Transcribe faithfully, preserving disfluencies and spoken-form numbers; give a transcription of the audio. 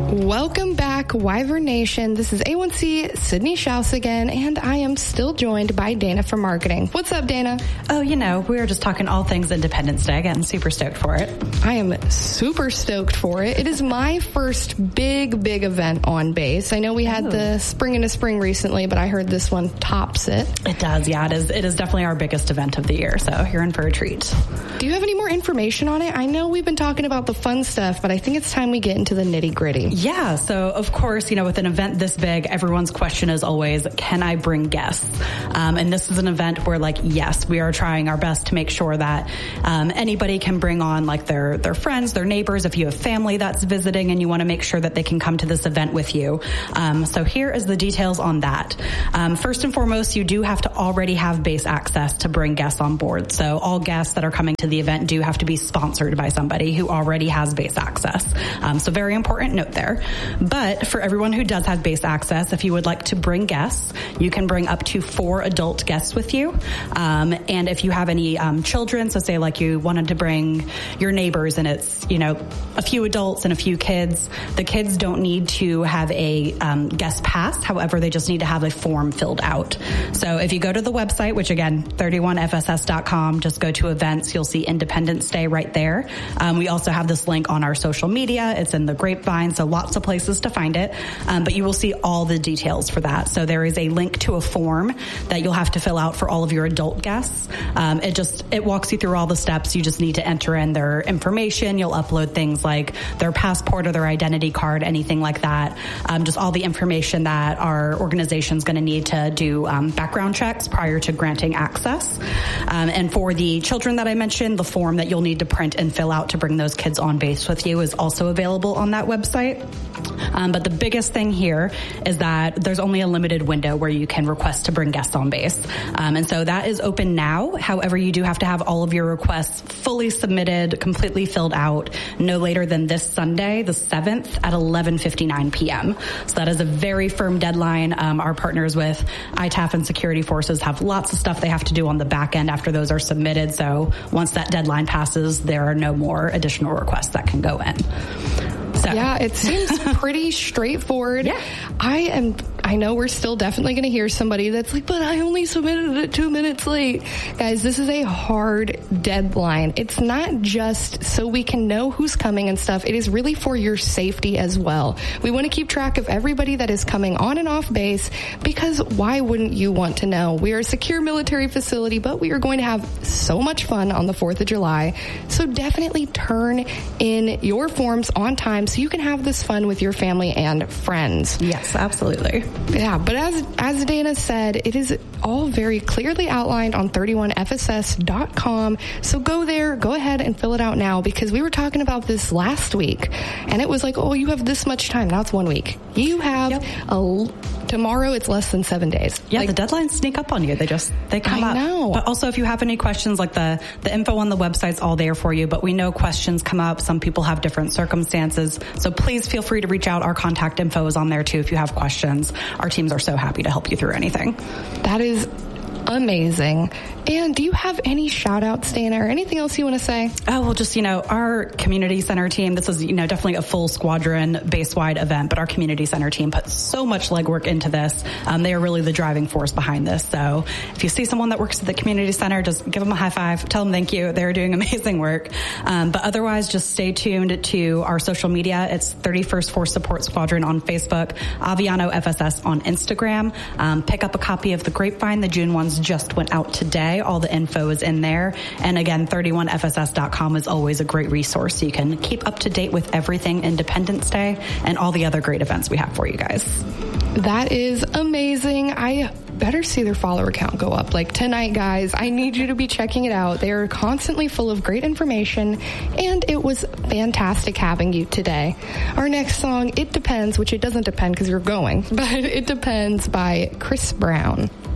Welcome back, Wyvern Nation. This is A one C Sydney Schaus again, and I am still joined by Dana from marketing. What's up, Dana? Oh, you know, we were just talking all things Independence Day. Getting super stoked for it. I am super stoked for it. It is my first big, big event on base. I know we had oh. the Spring into Spring recently, but I heard this one tops it. It does, yeah. It is. It is definitely our biggest event of the year, so you're in for a treat. Do you have any more information on it? I know we've been talking about the fun stuff, but I think it's time we get into the nitty gritty. Yeah, so of course, you know, with an event this big, everyone's question is always, can I bring guests? Um, and this is an event where, like, yes, we are trying our best to make sure that um, anybody can bring on, like, their, their friends, their neighbors. If you have family that's visiting and you want to make sure that they can come to this event with you. Um, so here is the details on that. Um, first and foremost, you do have to already have base access to bring guests on board. So all guests that are coming to the event do have to be sponsored by somebody who already has base access. Um, so very important note there. But for everyone who does have base access, if you would like to bring guests, you can bring up to four adult guests with you. Um, and if you have any um, children, so say like you wanted to bring your neighbors and it's, you know, a few adults and a few kids, the kids don't need to have a um, guest pass. However, they just need to have a form filled out. So if you go to the website, which again, thirty-one F S S dot com, just go to events, you'll see Independence Day right there. Um, we also have this link on our social media. It's in the Grapevine, so lots of places to find it. Um, but you will see all the details for that. So there is a link to a form that you'll have to fill out for all of your adult guests. Um, it just, it walks you through all the steps. You just need to enter in their information. You'll upload things like their passport or their identity card, anything like that. Um, just all the information that our organization's going to need to do um, background checks prior to granting access. Um, and for the children that I mentioned, the form that you'll need to print and fill out to bring those kids on base with you is also available on that website. Um, but the biggest thing here is that there's only a limited window where you can request to bring guests on base. Um, and so that is open now. However, you do have to have all of your requests fully submitted, completely filled out, no later than this Sunday, the seventh at eleven fifty-nine p.m. So that is a very firm deadline. Um, our partners with I T A F and Security Forces have lots of stuff they have to do on the back end after those are submitted. So once that deadline passes, there are no more additional requests that can go in. So. Yeah, it seems pretty straightforward. Yeah. I am, I know we're still definitely going to hear somebody that's like, but I only submitted it two minutes late. Guys, this is a hard deadline. It's not just so we can know who's coming and stuff. It is really for your safety as well. We want to keep track of everybody that is coming on and off base because why wouldn't you want to know? We are a secure military facility, but we are going to have so much fun on the fourth of July. So definitely turn in your forms on time so you can have this fun with your family and friends. Yes, absolutely. Yeah, but as as Dana said, it is all very clearly outlined on thirty-one F S S dot com. So go there, go ahead and fill it out now because we were talking about this last week and it was like, oh, you have this much time. Now it's one week. You have yep. a tomorrow it's less than seven days. Yeah, like, the deadlines sneak up on you. They just, they come I up. know. But also if you have any questions, like the, the info on the website's all there for you, but we know questions come up. Some people have different circumstances. So please feel free to reach out. Our contact info is on there too if you have questions. Our teams are so happy to help you through anything. That is amazing. And do you have any shout outs, Dana, or anything else you want to say? Oh, well, just, you know, our community center team, this is, you know, definitely a full squadron base-wide event, but our community center team puts so much legwork into this. Um, they are really the driving force behind this. So if you see someone that works at the community center, just give them a high five, tell them thank you. They're doing amazing work. Um, but otherwise, just stay tuned to our social media. It's thirty-first Force Support Squadron on Facebook, Aviano F S S on Instagram. Um, pick up a copy of the Grapevine. The June ones just went out today. All the info is in there. And again, thirty-one F S S dot com is always a great resource. So you can keep up to date with everything Independence Day and all the other great events we have for you guys. That is amazing. I better see their follower count go up. Like tonight, guys, I need you to be checking it out. They are constantly full of great information, and it was fantastic having you today. Our next song, It Depends, which it doesn't depend because you're going, but It Depends by Chris Brown.